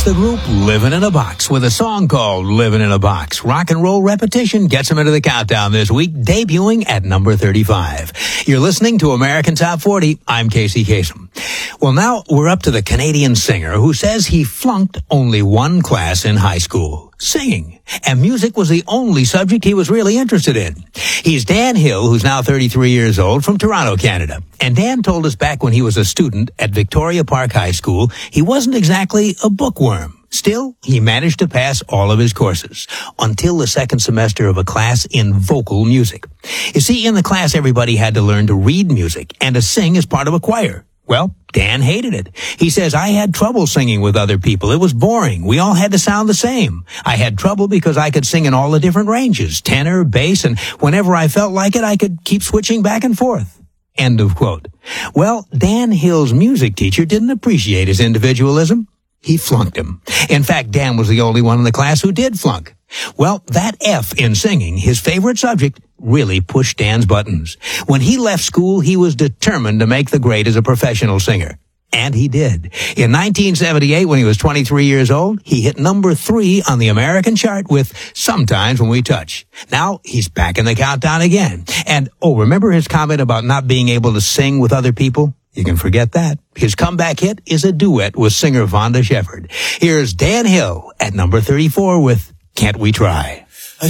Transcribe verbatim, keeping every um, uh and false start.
the group Living in a Box with a song called Living in a Box. Rock and roll repetition gets them into the countdown this week, debuting at number thirty-five. You're listening to American Top forty. I'm Casey Kasem. Well, now we're up to the Canadian singer who says he flunked only one class in high school, singing, and music was the only subject he was really interested in. He's Dan Hill, who's now thirty-three years old, from Toronto, Canada. And Dan told us back when he was a student at Victoria Park High School, he wasn't exactly a bookworm. Still, he managed to pass all of his courses until the second semester of a class in vocal music. You see, in the class, everybody had to learn to read music and to sing as part of a choir. Well, Dan hated it. He says, I had trouble singing with other people. It was boring. We all had to sound the same. I had trouble because I could sing in all the different ranges, tenor, bass, and whenever I felt like it, I could keep switching back and forth. End of quote. Well, Dan Hill's music teacher didn't appreciate his individualism. He flunked him. In fact, Dan was the only one in the class who did flunk. Well, that F in singing, his favorite subject, really pushed Dan's buttons. When he left school, he was determined to make the grade as a professional singer. And he did. In nineteen seventy-eight, when he was twenty-three years old, he hit number three on the American chart with Sometimes When We Touch. Now, he's back in the countdown again. And, oh, remember his comment about not being able to sing with other people? You can forget that. His comeback hit is a duet with singer Vonda Shepard. Here's Dan Hill at number thirty-four with Can't We Try?